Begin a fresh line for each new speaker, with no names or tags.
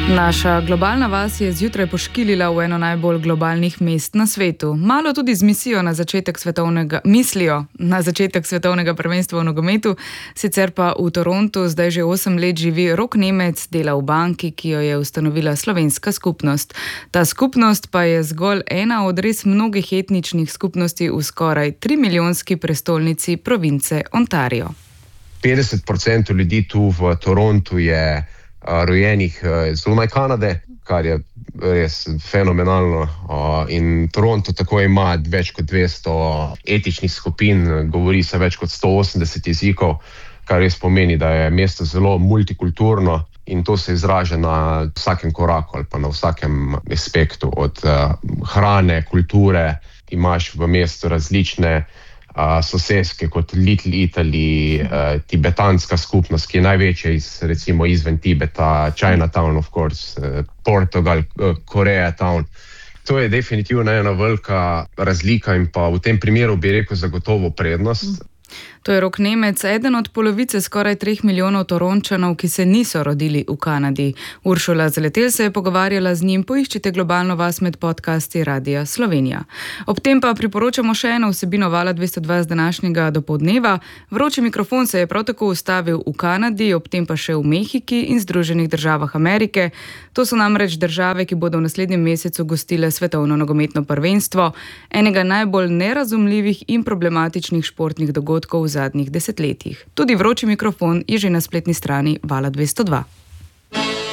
Naša globalna vas je zjutraj poškilila v eno najbolj globalnih mest na svetu. Malo tudi z mislijo na začetek svetovnega prvenstva v nogometu, sicer pa v Torontu zdaj že 8 let živi Rok Nemec, dela v banki, ki jo je ustanovila slovenska skupnost. Ta skupnost pa je zgolj ena od res mnogih etničnih skupnosti v skoraj 3-milijonski prestolnici province Ontario.
50% ljudi tu v Torontu je rojenih zunaj Kanade, kar je res fenomenalno. In Toronto tako ima več kot 200 etičnih skupin, govori se več kot 180 jezikov, kar res pomeni, da je mesto zelo multikulturno in to se izraža na vsakem koraku ali pa na vsakem aspektu. Od hrane, kulture, imaš v mestu različne soseske kot Little Italy, tibetanska skupnost, ki je največja recimo izven Tibeta, Chinatown, of course, Portugal, Koreatown. To je definitivno ena velika razlika in pa v tem primeru bi rekel zagotovo prednost.
To je Rok Nemec, eden od polovice skoraj 3 milijonov Torončanov, ki se niso rodili v Kanadi. Uršula Zaletelj se je pogovarjala z njim, poiščite globalno vas med podcasti Radia Slovenija. Ob tem pa priporočamo še eno vsebino Vala 202 z današnjega dopoldneva. Vroči mikrofon se je prav tako ustavil v Kanadi, ob tem pa še v Mehiki in Združenih državah Amerike. To so namreč države, ki bodo v naslednjem mesecu gostile svetovno nogometno prvenstvo, enega najbolj nerazumljivih in problematičnih športnih dogodkov v zadnjih desetletjih. Tudi vroči mikrofon je že na spletni strani Vala 202.